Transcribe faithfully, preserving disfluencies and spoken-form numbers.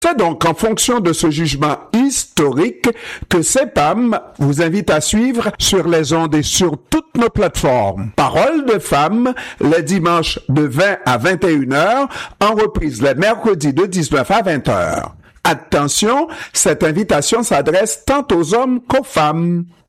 C'est donc en fonction de ce jugement historique que C E P A M vous invite à suivre sur les ondes et sur toutes nos plateformes. Parole de femme, les dimanches de vingt à vingt et une heures, en reprise les mercredis de dix-neuf à vingt heures. Attention, cette invitation s'adresse tant aux hommes qu'aux femmes.